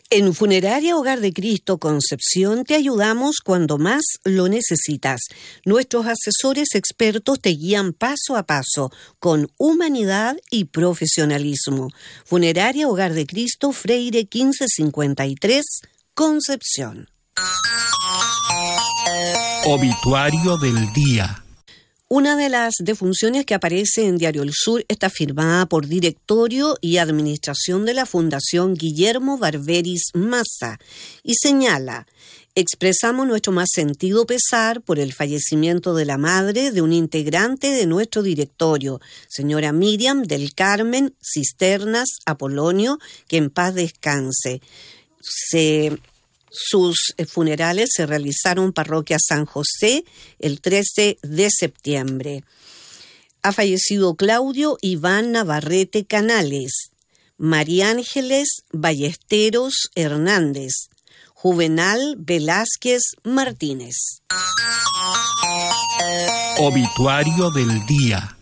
En Funeraria Hogar de Cristo Concepción te ayudamos cuando más lo necesitas. Nuestros asesores expertos te guían paso a paso con humanidad y profesionalismo. Funeraria Hogar de Cristo, Freire 1553, Concepción. Obituario del día. Una de las defunciones que aparece en Diario El Sur está firmada por directorio y administración de la Fundación Guillermo Barberis Massa y señala: expresamos nuestro más sentido pesar por el fallecimiento de la madre de un integrante de nuestro directorio, señora Miriam del Carmen Cisternas Apolonio, que en paz descanse. Sus funerales se realizaron en Parroquia San José el 13 de septiembre. Ha fallecido Claudio Iván Navarrete Canales, María Ángeles Ballesteros Hernández, Juvenal Velázquez Martínez. Obituario del día.